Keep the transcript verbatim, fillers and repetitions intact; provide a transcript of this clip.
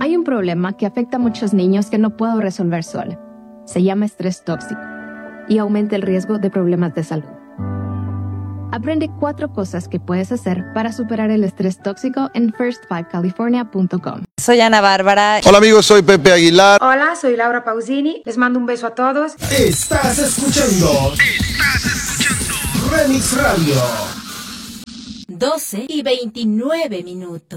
Hay un problema que afecta a muchos niños que no puedo resolver sola. Se llama estrés tóxico y aumenta el riesgo de problemas de salud. Aprende cuatro cosas que puedes hacer para superar el estrés tóxico en first five california punto com. Soy Ana Bárbara. Hola amigos, soy Pepe Aguilar. Hola, soy Laura Pausini. Les mando un beso a todos. Estás escuchando. Estás escuchando Remix Radio. doce y veintinueve minutos.